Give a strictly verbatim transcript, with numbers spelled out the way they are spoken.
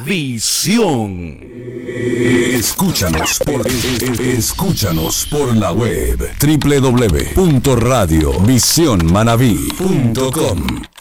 Visión. Escúchanos por, escúchanos por la web doble u doble u doble u punto radio visión manaví punto com.